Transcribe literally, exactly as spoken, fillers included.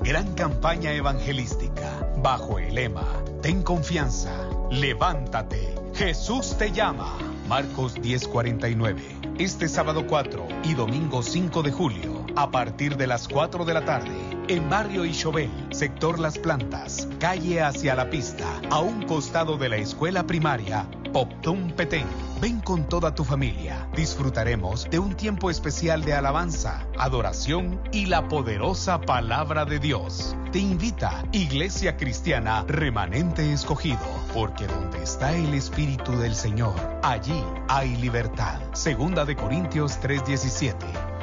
Gran campaña evangelística bajo el lema Ten confianza, levántate, Jesús te llama. Marcos diez cuarenta y nueve. Este sábado cuatro y domingo cinco de julio, a partir de las cuatro de la tarde, en Barrio Ixobel, sector Las Plantas, calle hacia la pista, a un costado de la escuela primaria Poptún Petén. Ven con toda tu familia. Disfrutaremos de un tiempo especial de alabanza, adoración y la poderosa palabra de Dios. Te invita Iglesia Cristiana Remanente Escogido, porque donde está el Espíritu del Señor, allí hay libertad. Segunda de Corintios tres diecisiete.